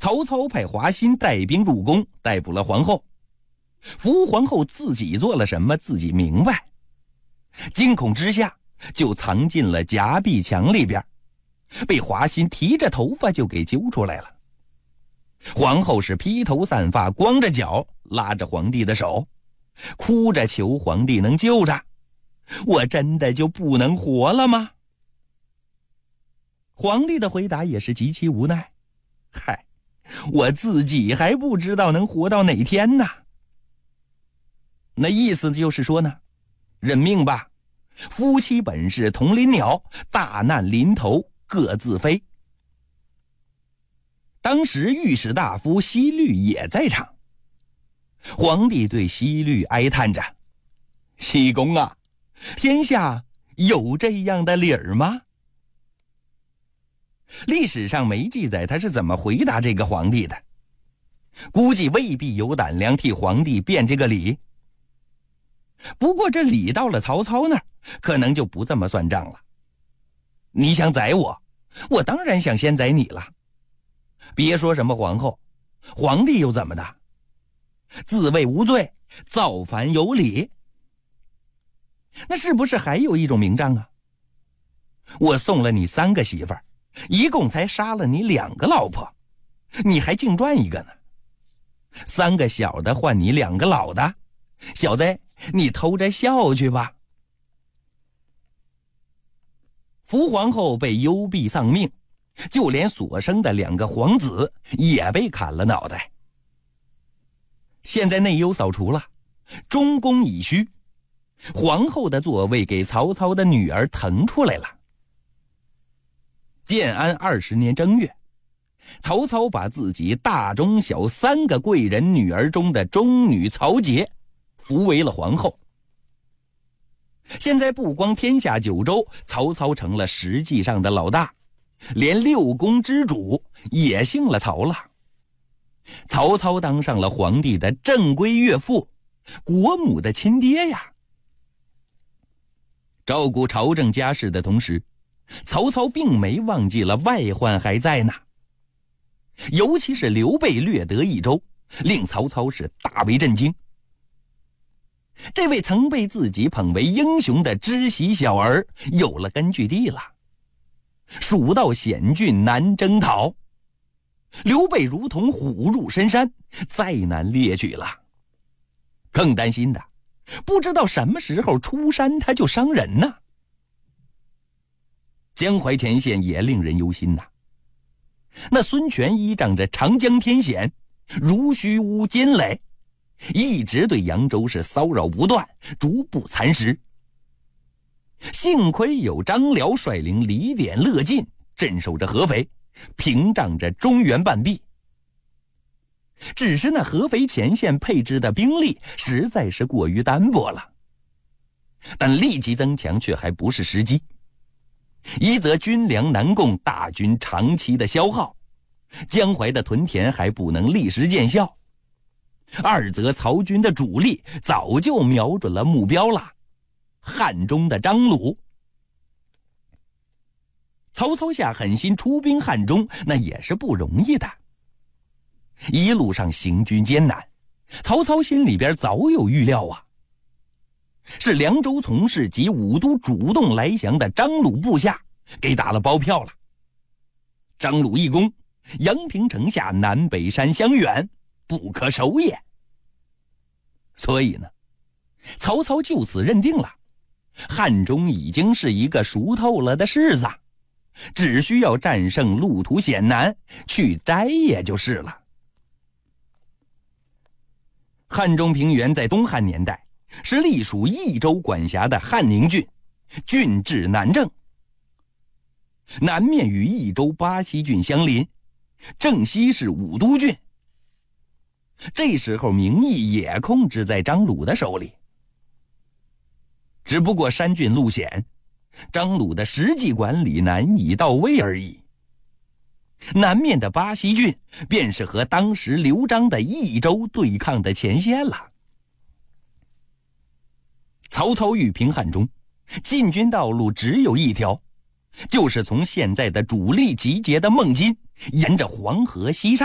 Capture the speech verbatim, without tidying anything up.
曹操派华歆带兵入宫，逮捕了皇后。伏皇后自己做了什么，自己明白。惊恐之下，就藏进了夹壁墙里边，被华歆提着头发就给揪出来了。皇后是披头散发，光着脚，拉着皇帝的手，哭着求皇帝能救着。我真的就不能活了吗？皇帝的回答也是极其无奈。嗨，我自己还不知道能活到哪天呢。那意思就是说呢，认命吧，夫妻本是同林鸟，大难临头各自飞。当时御史大夫西律也在场，皇帝对西律哀叹着：西公啊，天下有这样的理儿吗？历史上没记载他是怎么回答这个皇帝的，估计未必有胆量替皇帝辩这个理。不过这理到了曹操那儿，可能就不这么算账了。你想宰我，我当然想先宰你了。别说什么皇后，皇帝又怎么的？自谓无罪，造反有理。那是不是还有一种名账啊？我送了你三个媳妇儿，一共才杀了你两个老婆，你还净赚一个呢。三个小的换你两个老的，小子，你偷着笑去吧。伏皇后被幽闭丧命，就连所生的两个皇子也被砍了脑袋。现在内忧扫除了，中宫已虚，皇后的座位给曹操的女儿腾出来了。建安二十年正月，曹操把自己大中小三个贵人女儿中的中女曹节扶为了皇后。现在不光天下九州，曹操成了实际上的老大，连六宫之主也姓了曹了。曹操当上了皇帝的正规岳父，国母的亲爹呀。照顾朝政家事的同时，曹操并没忘记了外患还在呢。尤其是刘备掠得益州，令曹操是大为震惊。这位曾被自己捧为英雄的知喜小儿有了根据地了。蜀道险峻难征讨，刘备如同虎入深山，再难猎取了。更担心的，不知道什么时候出山他就伤人呢。江淮前线也令人忧心呐。那孙权依仗着长江天险，如虚乌坚垒，一直对扬州是骚扰不断，逐步蚕食。幸亏有张辽率领李典、乐进镇守着合肥，屏障着中原半壁。只是那合肥前线配置的兵力实在是过于单薄了，但立即增强却还不是时机。一则军粮难供，大军长期的消耗，江淮的屯田还不能立时见效；二则曹军的主力早就瞄准了目标了，汉中的张鲁。曹操下狠心出兵汉中，那也是不容易的。一路上行军艰难，曹操心里边早有预料啊。是凉州从事及武都主动来降的张鲁部下给打了包票了。张鲁一攻，阳平城下南北山相远，不可守也。所以呢，曹操就此认定了，汉中已经是一个熟透了的柿子，只需要战胜路途险难，去摘也就是了。汉中平原在东汉年代是隶属益州管辖的汉宁郡，郡治南郑。南面与益州巴西郡相邻，正西是武都郡。这时候名义也控制在张鲁的手里，只不过山峻路险，张鲁的实际管理难以到位而已。南面的巴西郡便是和当时刘璋的益州对抗的前线了。曹操欲平汉中，进军道路只有一条，就是从现在的主力集结的孟津，沿着黄河西上。